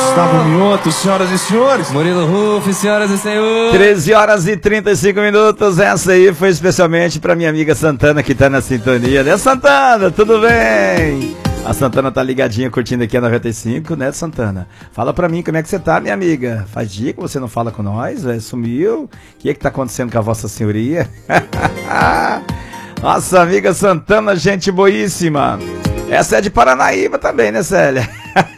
Gustavo Mioto, senhoras e senhores. Murilo Ruf, senhoras e senhores. 13 horas e 35 minutos. Essa aí foi especialmente pra minha amiga Santana, que tá na sintonia, né, Santana? Tudo bem? A Santana tá ligadinha, curtindo aqui a 95, né, Santana? Fala pra mim como é que você tá, minha amiga. Faz dia que você não fala com nós, véio, sumiu. O que é que tá acontecendo com a vossa senhoria? Nossa amiga Santana, gente boíssima. Essa é de Paranaíba também, né, Célia?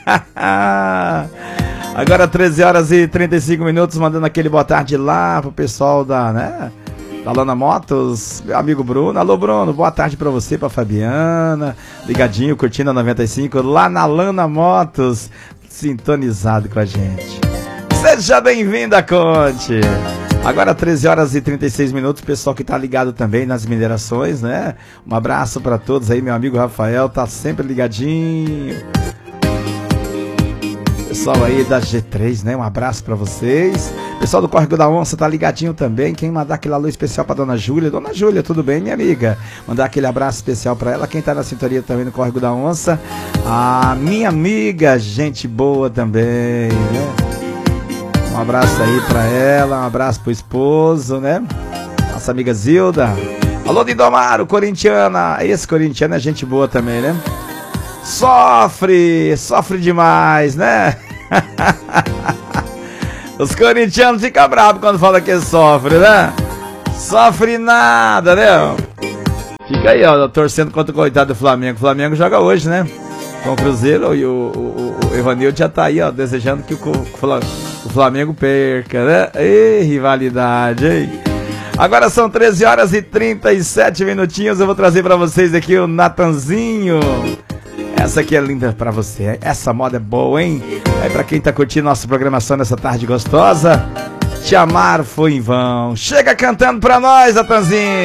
Agora 13 horas e 35 minutos, mandando aquele boa tarde lá pro pessoal da, né, da Lana Motos, meu amigo Bruno. Alô, Bruno, boa tarde pra você, pra Fabiana, ligadinho, curtindo a 95, lá na Lana Motos, sintonizado com a gente. Seja bem-vinda, Conte. Agora 13 horas e 36 minutos, pessoal que tá ligado também nas minerações, né? Um abraço pra todos aí, meu amigo Rafael, tá sempre ligadinho. Pessoal aí da G3, né? Um abraço pra vocês. Pessoal do Córrego da Onça tá ligadinho também. Quem mandar aquele alô especial pra Dona Júlia? Dona Júlia, tudo bem, minha amiga? Mandar aquele abraço especial pra ela. Quem tá na sintonia também no Córrego da Onça? A minha amiga, gente boa também, né? Um abraço aí pra ela, um abraço pro esposo, né? Nossa amiga Zilda. Alô, Lindomaro, corintiana. Esse corintiano é gente boa também, né? Sofre demais, né? Os corintianos ficam bravos quando falam que sofre, né? Sofre nada, né? Fica aí, ó, torcendo contra o coitado do Flamengo. O Flamengo joga hoje, né? Com o Cruzeiro, e o Evanildo já tá aí, ó, desejando que o Flamengo perca, né? Ei, rivalidade, hein? Agora são 13 horas e 37 minutinhos. Eu vou trazer pra vocês aqui o Natanzinho. Essa aqui é linda pra você. Essa moda é boa, hein? Aí pra quem tá curtindo nossa programação nessa tarde gostosa, te amar foi em vão. Chega cantando pra nós, Natanzinho.